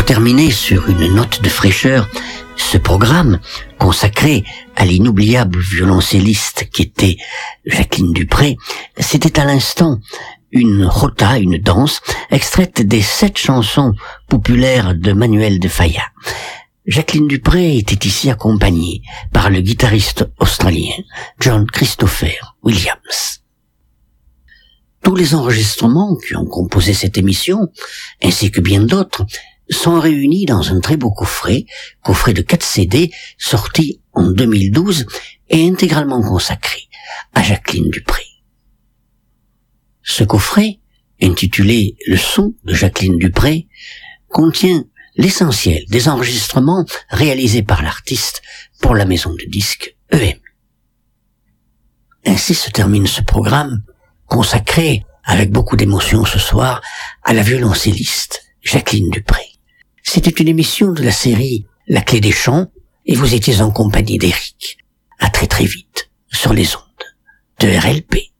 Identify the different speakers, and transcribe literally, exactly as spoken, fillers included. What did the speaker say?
Speaker 1: Pour terminer sur une note de fraîcheur, ce programme, consacré à l'inoubliable violoncelliste qui était Jacqueline Dupré, c'était à l'instant une jota, une danse, extraite des sept chansons populaires de Manuel de Falla. Jacqueline Dupré était ici accompagnée par le guitariste australien John Christopher Williams. Tous les enregistrements qui ont composé cette émission, ainsi que bien d'autres, sont réunis dans un très beau coffret, coffret de quatre C D, sorti en deux mille douze et intégralement consacré à Jacqueline Dupré. Ce coffret, intitulé « Le son de Jacqueline Dupré », contient l'essentiel des enregistrements réalisés par l'artiste pour la maison de disques E M I. Ainsi se termine ce programme, consacré, avec beaucoup d'émotion ce soir, à la violoncelliste Jacqueline Dupré. C'était une émission de la série La Clé des Chants et vous étiez en compagnie d'Éric. À très très vite sur les ondes de R L P.